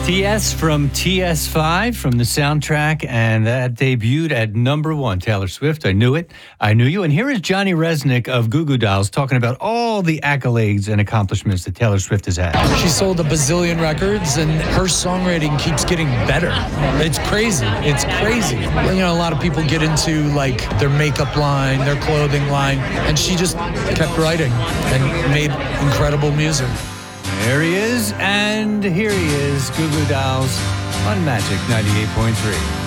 TS from TS5 from the soundtrack, and that debuted at #1. Taylor Swift, I knew it. I knew you. And here is Johnny Resnick of Goo Goo Dolls talking about all the accolades and accomplishments that Taylor Swift has had. She sold a bazillion records, and her songwriting keeps getting better. It's crazy. It's crazy. You know, a lot of people get into like their makeup line, their clothing line, and she just kept writing and made incredible music. There he is, and here he is, Goo Goo Dolls on Magic 98.3.